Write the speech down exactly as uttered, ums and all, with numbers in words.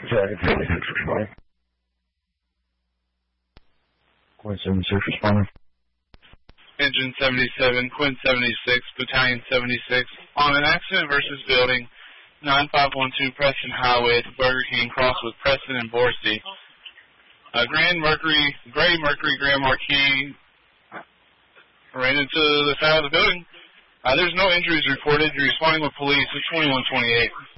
seventy-six responding. Quinn seventy-six responding. Engine seventy-seven, Quinn seventy-six, Battalion seventy-six, on an accident versus building, nine five one two Preston Highway to Burger King, cross with Preston and Borsey. Uh, Grand Mercury, Gray Mercury, Grand Marquis ran into the side of the building. Uh, there's no injuries reported. You're responding with police at twenty-one twenty-eight.